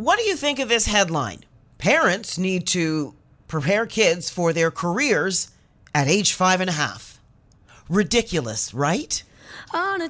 What do you think of this headline? Parents need to prepare kids for their careers at age 5.5. Ridiculous, right? On a